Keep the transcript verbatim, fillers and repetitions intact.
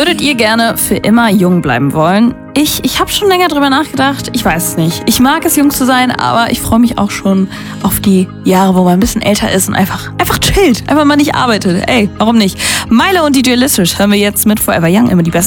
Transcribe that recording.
Würdet ihr gerne für immer jung bleiben wollen? Ich, ich habe schon länger drüber nachgedacht. Ich weiß es nicht. Ich mag es, jung zu sein, aber ich freue mich auch schon auf die Jahre, wo man ein bisschen älter ist und einfach, einfach chillt. Einfach mal nicht arbeitet. Ey, warum nicht? Milo und D J Listish hören wir jetzt mit Forever Young, immer die besten